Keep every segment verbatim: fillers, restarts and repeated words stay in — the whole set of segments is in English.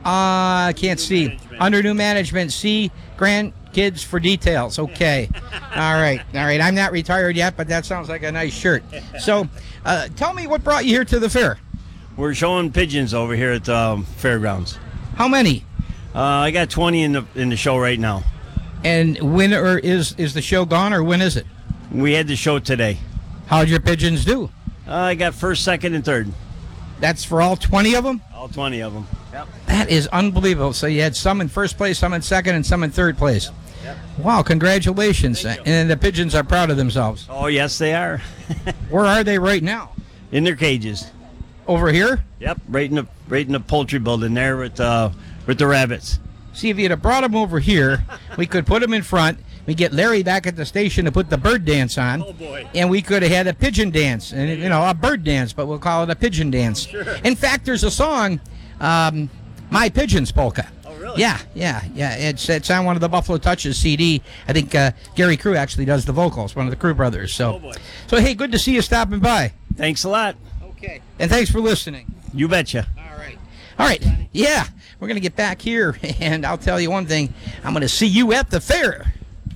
Uh, I can't see. Management. Under new management, see grandkids for details. Okay. All right. All right. I'm not retired yet, but that sounds like a nice shirt. So uh, tell me what brought you here to the fair. We're showing pigeons over here at the um, fairgrounds. How many? Uh, I got twenty in the in the show right now. And when or is is the show gone, or when is it? We had the show today. How'd your pigeons do? Uh, I got first, second, and third. That's for all twenty of them? All twenty of them. Yep. That is unbelievable. So you had some in first place, some in second, and some in third place. Yep. Wow, congratulations. And the pigeons are proud of themselves. Oh, yes, they are. Where are they right now? In their cages. Over here? Yep, right in the right in the poultry building there with uh, with the rabbits. See, if you'd have brought them over here, we could put them in front. We get Larry back at the station to put the bird dance on. Oh, boy. And we could have had a pigeon dance, and you know, a bird dance, but we'll call it a pigeon dance. Sure. In fact, there's a song, um, My Pigeons Polka. Oh, really? Yeah, yeah, yeah. It's it's on one of the Buffalo Touches C D. I think uh, Gary Crew actually does the vocals, one of the Crew brothers. So, oh, boy. So hey, good to see you stopping by. Thanks a lot. Okay. And thanks for listening. You betcha. All right. All right. Yeah, we're going to get back here, and I'll tell you one thing. I'm going to see you at the fair.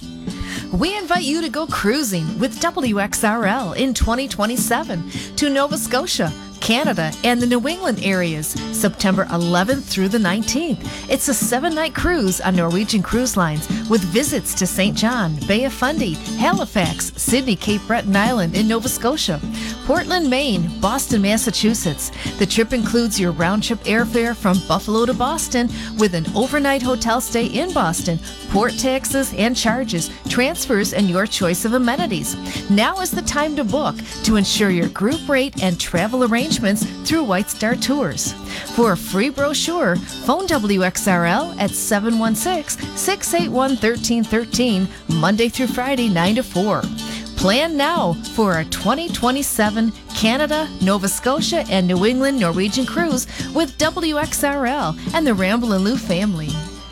We invite you to go cruising with W X R L in twenty twenty-seven to Nova Scotia, Canada, and the New England areas, September eleventh through the nineteenth. It's a seven-night cruise on Norwegian Cruise Lines with visits to Saint John, Bay of Fundy, Halifax, Sydney, Cape Breton Island in Nova Scotia, Portland, Maine, Boston, Massachusetts. The trip includes your round-trip airfare from Buffalo to Boston with an overnight hotel stay in Boston, port taxes and charges, transfers, and your choice of amenities. Now is the time to book to ensure your group rate and travel arrangements through White Star Tours. For a free brochure, phone W X R L at seven one six, six eight one, one three one three, Monday through Friday, nine to four. Plan now for a twenty twenty-seven Canada, Nova Scotia, and New England Norwegian cruise with W X R L and the Ramble and Lou family.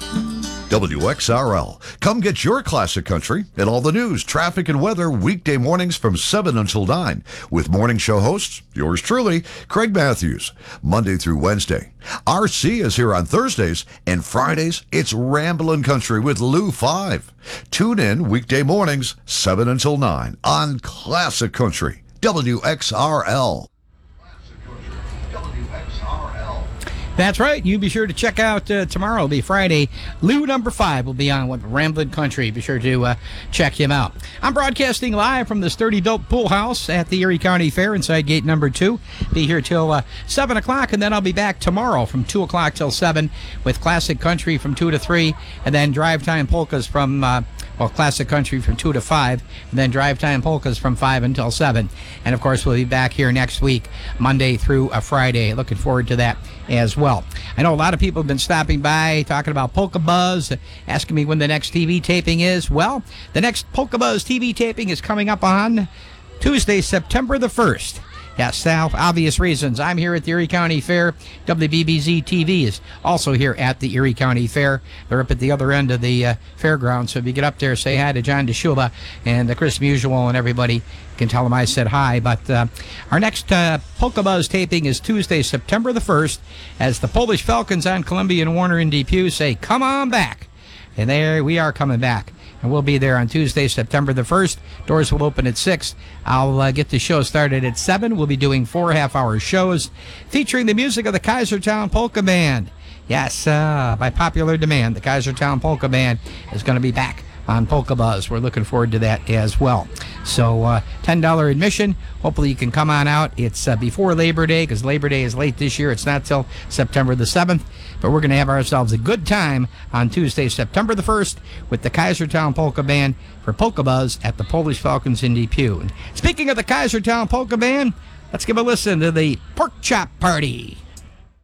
W X R L. Come get your classic country and all the news, traffic, and weather weekday mornings from seven until nine with morning show hosts, yours truly, Craig Matthews, Monday through Wednesday. R C is here on Thursdays, and Fridays, it's Ramblin' Country with Lou five. Tune in weekday mornings, seven until nine on Classic Country, W X R L. That's right. You be sure to check out uh, tomorrow. It'll be Friday. Lou number five will be on with Ramblin' Country. Be sure to uh, check him out. I'm broadcasting live from the Sturdy Dope Pool House at the Erie County Fair inside gate number two. Be here till uh, seven o'clock, and then I'll be back tomorrow from two o'clock till seven with Classic Country from two to three, and then Drive Time Polkas from, uh, well, Classic Country from two to five, and then Drive Time Polkas from five until seven. And, of course, we'll be back here next week, Monday through a Friday. Looking forward to that as well. I know a lot of people have been stopping by talking about Polka Buzz, asking me when the next T V taping is. Well, the next Polka Buzz T V taping is coming up on Tuesday, September the first. Yes, for obvious reasons. I'm here at the Erie County Fair. W B B Z T V is also here at the Erie County Fair. They're up at the other end of the uh, fairground, so if you get up there, say hi to John DeShuba and uh, Chris Musial and everybody. You can tell them I said hi. But uh, our next uh, Polka Buzz taping is Tuesday, September the first, as the Polish Falcons on Columbia and Warner and Depew say, come on back. And there we are coming back. And we'll be there on Tuesday, September the first. Doors will open at six. I'll uh, get the show started at seven. We'll be doing four half-hour shows featuring the music of the Kaisertown Polka Band. Yes, uh, by popular demand, the Kaisertown Polka Band is going to be back on Polka Buzz. We're looking forward to that as well. So uh, ten dollars admission. Hopefully you can come on out. It's uh, before Labor Day, because Labor Day is late this year. It's not till September the seventh. But we're going to have ourselves a good time on Tuesday, September the first, with the Kaisertown Polka Band for Polka Buzz at the Polish Falcons in Depew. And speaking of the Kaisertown Polka Band, let's give a listen to the Pork Chop Party.